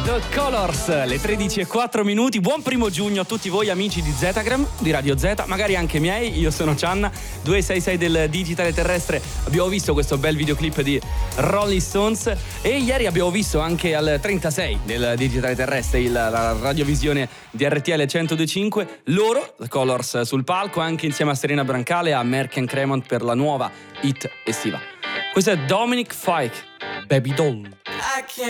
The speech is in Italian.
The Colors, le 13:04. Buon primo giugno a tutti voi amici di Zetagram, di Radio Z, magari anche miei. Io sono Cianna, 266 del Digitale Terrestre. Abbiamo visto questo bel videoclip di Rolling Stones e ieri abbiamo visto anche al 36 del Digitale Terrestre la radiovisione di RTL 102.5. Loro, The Colors, sul palco anche insieme a Serena Brancale e a Merck & Cremont per la nuova hit estiva. Questo è Dominic Fike, Baby Doll.